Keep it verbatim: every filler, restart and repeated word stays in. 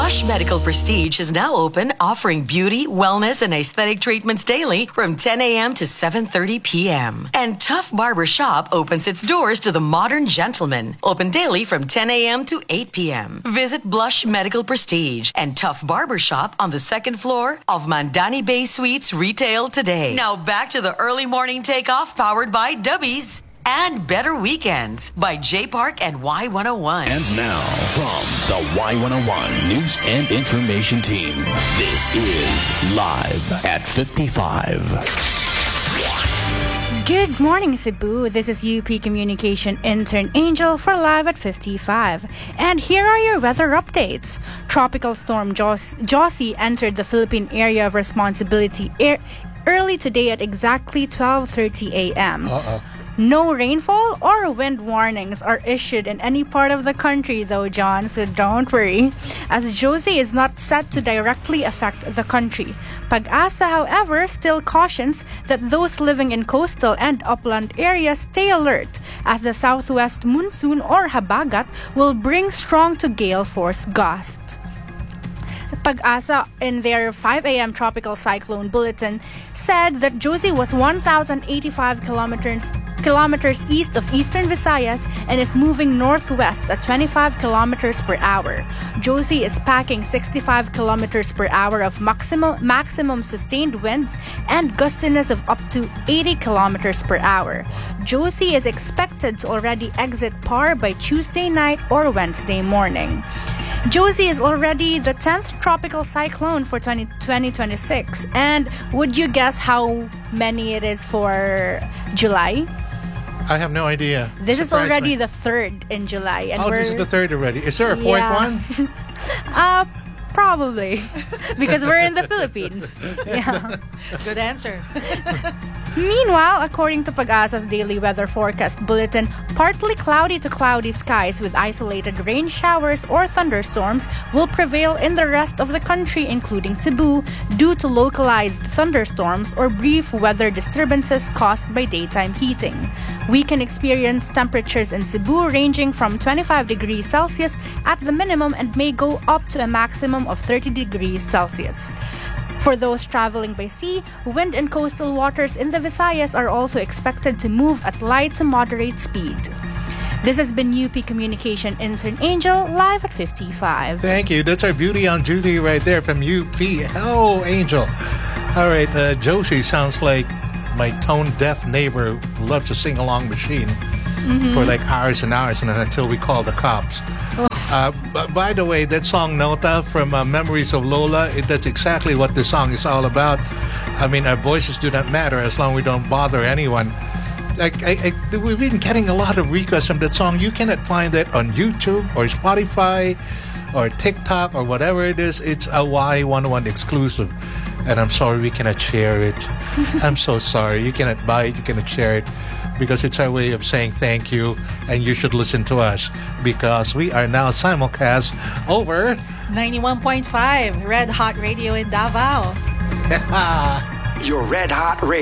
Blush Medical Prestige is now open, offering beauty, wellness, and aesthetic treatments daily from ten a.m. to seven thirty p.m. And Tough Barber Shop opens its doors to the modern gentleman, open daily from ten a.m. to eight p.m. Visit Blush Medical Prestige and Tough Barber Shop on the second floor of Mandani Bay Suites Retail today. Now back to the early morning takeoff powered by Dubbies. And Better Weekends by J Park and Y one oh one. And now, from the Y one oh one News and Information Team, this is Live at fifty-five. Good morning, Cebu. This is U P Communication Intern Angel for Live at fifty-five. And here are your weather updates. Tropical storm Jos- Josie entered the Philippine Area of Responsibility air- early today at exactly twelve thirty a.m. Uh-oh. No rainfall or wind warnings are issued in any part of the country, though, John, so don't worry, as Josie is not set to directly affect the country. Pag-asa, however, still cautions that those living in coastal and upland areas stay alert, as the southwest monsoon or habagat will bring strong to gale force gusts. Pag-asa, in their five a.m. tropical cyclone bulletin, said that Josie was one thousand eighty-five kilometers kilometers east of eastern Visayas and is moving northwest at twenty-five kilometers per hour. Josie is packing sixty-five kilometers per hour of maximum maximum sustained winds and gustiness of up to eighty kilometers per hour. Josie is expected to already exit P A R by Tuesday night or Wednesday morning. Josie is already the tenth tropical cyclone for twenty twenty-six. And would you guess how many it is for July? I have no idea. This Surprise is already me. the third in July. And oh, we're, this is the third already. Is there a fourth yeah. one? uh, probably. Because we're in the Philippines. Yeah. Good answer. Meanwhile, according to Pag-asa's daily weather forecast bulletin, partly cloudy to cloudy skies with isolated rain showers or thunderstorms will prevail in the rest of the country, including Cebu, due to localized thunderstorms or brief weather disturbances caused by daytime heating. We can experience temperatures in Cebu ranging from twenty-five degrees Celsius at the minimum and may go up to a maximum of thirty degrees Celsius. For those traveling by sea, wind and coastal waters in the Visayas are also expected to move at light to moderate speed. This has been U P Communication Intern Angel, live at fifty-five. Thank you. That's our beauty on duty right there from U P. Hello, Angel. All right, uh, Josie sounds like my tone-deaf neighbor who loves to sing-along machine mm-hmm. for like hours and hours and then until we call the cops. Oh. Uh, b- by the way, that song Nota from uh, Memories of Lola, it, that's exactly what this song is all about. I mean, our voices do not matter as long as we don't bother anyone. Like, I, I, we've been getting a lot of requests from that song. You cannot find that on YouTube or Spotify or TikTok or whatever it is. It's a Y one oh one exclusive. And I'm sorry we cannot share it. I'm so sorry. You cannot buy it, you cannot share it. Because it's our way of saying thank you, and you should listen to us because we are now simulcast over ninety-one point five Red Hot Radio in Davao. Your Red Hot Radio.